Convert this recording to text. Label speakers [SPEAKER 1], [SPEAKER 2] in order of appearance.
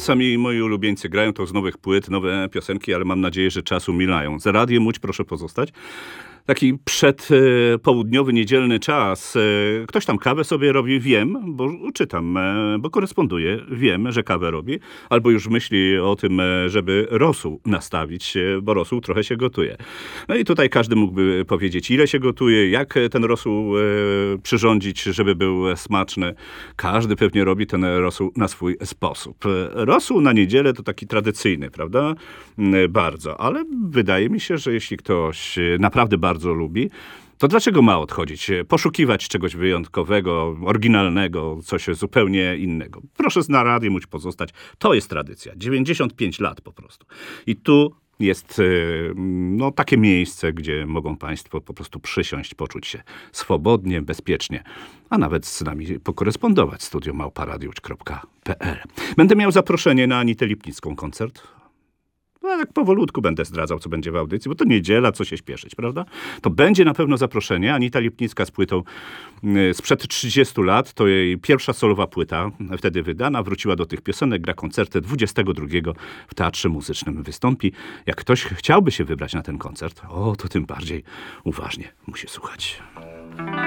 [SPEAKER 1] Sami moi ulubieńcy grają to z nowych płyt, nowe piosenki, ale mam nadzieję, że czas umilają. Za Radiem Łódź proszę pozostać. Taki przedpołudniowy, niedzielny czas. Ktoś tam kawę sobie robi, wiem, bo czytam, bo koresponduję, wiem, że kawę robi, albo już myśli o tym, żeby rosół nastawić, bo rosół trochę się gotuje. No i tutaj każdy mógłby powiedzieć, ile się gotuje, jak ten rosół przyrządzić, żeby był smaczny. Każdy pewnie robi ten rosół na swój sposób. Rosół na niedzielę to taki tradycyjny, prawda? Bardzo, ale wydaje mi się, że jeśli ktoś naprawdę bardzo lubi, to dlaczego ma odchodzić? Poszukiwać czegoś wyjątkowego, oryginalnego, coś zupełnie innego. Proszę na Radiem Łódź pozostać. To jest tradycja. 95 lat po prostu. I tu jest takie miejsce, gdzie mogą państwo po prostu przysiąść, poczuć się swobodnie, bezpiecznie, a nawet z nami pokorespondować. studio@radiowodź.pl. Będę miał zaproszenie na Anitę Lipnicką koncert. No, tak powolutku będę zdradzał, co będzie w audycji, bo to niedziela, co się śpieszyć, prawda? To będzie na pewno zaproszenie. Anita Lipnicka z płytą sprzed 30 lat. To jej pierwsza solowa płyta, wtedy wydana. Wróciła do tych piosenek, gra koncerty. 22 w Teatrze Muzycznym wystąpi. Jak ktoś chciałby się wybrać na ten koncert, to tym bardziej uważnie musi słuchać.